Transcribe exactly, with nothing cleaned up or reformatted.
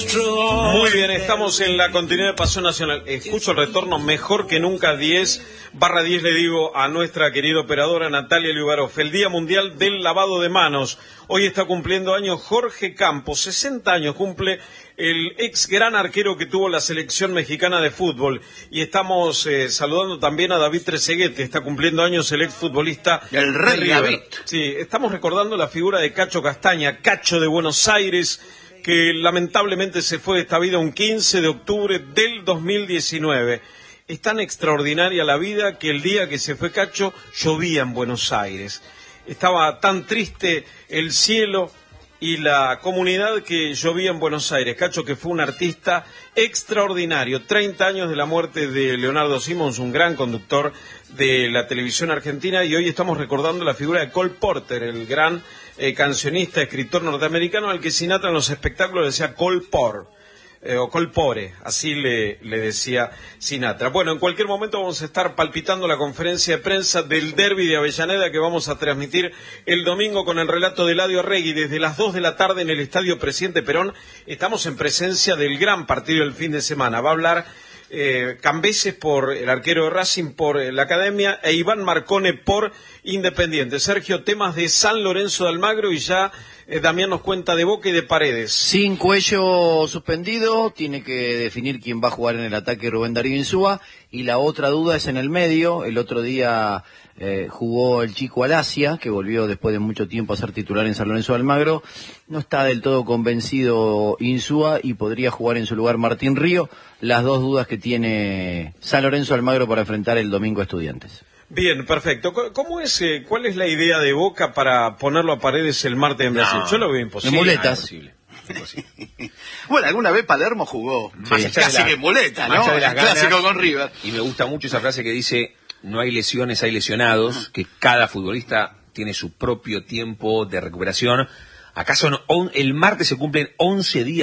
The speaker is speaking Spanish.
Muy bien, estamos en la continuidad de Pasión Nacional. Escucho el retorno mejor que nunca. Diez barra diez le digo a nuestra querida operadora Natalia Liubarov. El Día Mundial del Lavado de Manos. Hoy está cumpliendo años Jorge Campos, sesenta años cumple el ex gran arquero que tuvo la selección mexicana de fútbol. Y estamos eh, saludando también a David Trezeguet, que está cumpliendo años, el ex futbolista. El rey David. Sí, estamos recordando la figura de Cacho Castaña, Cacho de Buenos Aires, que lamentablemente se fue de esta vida un quince de octubre del dos mil diecinueve. Es tan extraordinaria la vida que el día que se fue Cacho llovía en Buenos Aires. Estaba tan triste el cielo y la comunidad que llovía en Buenos Aires. Cacho, que fue un artista extraordinario. treinta años de la muerte de Leonardo Simons, un gran conductor de la televisión argentina, y hoy estamos recordando la figura de Cole Porter, el gran eh, cancionista, escritor norteamericano, al que Sinatra en los espectáculos decía Cole Por, eh, o Cole Pore, así le, le decía Sinatra. Bueno, en cualquier momento vamos a estar palpitando la conferencia de prensa del derbi de Avellaneda, que vamos a transmitir el domingo con el relato de Eladio Arregui desde las dos de la tarde en el Estadio Presidente Perón. Estamos en presencia del gran partido del fin de semana. Va a hablar Eh, Cambeses por el arquero de Racing, por eh, la Academia, e Iván Marcone por Independiente. Sergio, temas de San Lorenzo de Almagro, y ya eh, Damián nos cuenta de Boca y de Paredes. Sin Cuello suspendido, tiene que definir quién va a jugar en el ataque Rubén Darío Insúa, y la otra duda es en el medio. El otro día eh, jugó el chico Alasia, que volvió después de mucho tiempo a ser titular en San Lorenzo de Almagro. No está del todo convencido Insúa y podría jugar en su lugar Martín Río. Las dos dudas que tiene San Lorenzo de Almagro para enfrentar el domingo a Estudiantes. Bien, perfecto. ¿Cómo es, eh, cuál es la idea de Boca para ponerlo a Paredes el martes en Brasil? No, Yo lo veo imposible. En muletas. Ah, imposible. Imposible. Bueno, alguna vez Palermo jugó, Sí, más casi la, que en muleta, más ¿no? allá de las El clásico ganas, con River. Y me gusta mucho esa frase que dice: no hay lesiones, hay lesionados, que cada futbolista tiene su propio tiempo de recuperación. Acá son on, el martes se cumplen once días